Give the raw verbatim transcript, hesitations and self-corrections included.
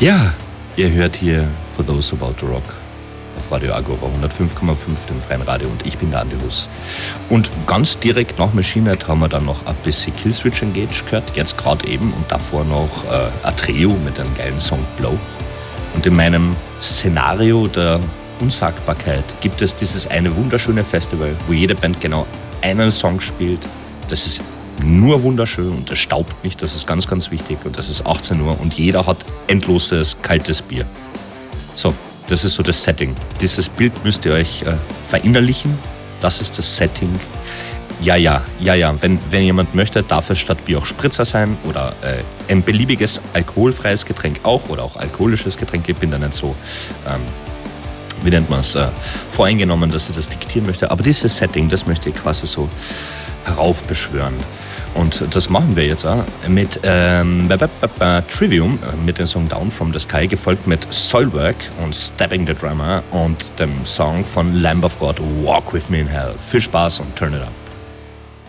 Ja, ihr hört hier For Those About to Rock auf Radio Agora hundertfünf Komma fünf, dem freien Radio, und ich bin der Andi Huss. Und ganz direkt nach Machine Head haben wir dann noch ein bisschen Killswitch Engage gehört, jetzt gerade eben, und davor noch äh, Atreo mit einem geilen Song Blow. Und in meinem Szenario der Unsagbarkeit gibt es dieses eine wunderschöne Festival, wo jede Band genau einen Song spielt. Das ist nur wunderschön und es staubt nicht, das ist ganz, ganz wichtig, und das ist achtzehn Uhr und jeder hat endloses, kaltes Bier. So, das ist so das Setting. Dieses Bild müsst ihr euch äh, verinnerlichen, das ist das Setting. Ja, ja, ja, ja, wenn, wenn jemand möchte, darf es statt Bier auch Spritzer sein oder äh, ein beliebiges alkoholfreies Getränk auch oder auch alkoholisches Getränk. Ich bin da nicht so, ähm, wie nennt man es, äh, voreingenommen, dass ich das diktieren möchte, aber dieses Setting, das möchte ich quasi so heraufbeschwören. Und das machen wir jetzt auch mit ähm, Trivium, mit dem Song Down from the Sky, gefolgt mit Soilwork und Stabbing the Drummer und dem Song von Lamb of God, Walk With Me in Hell. Viel Spaß und turn it up.